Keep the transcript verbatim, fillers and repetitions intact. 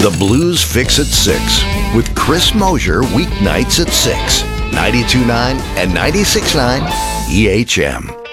The Blues Fix at six with Chris Mosier, weeknights at six. ninety-two point nine and ninety-six point nine E H M.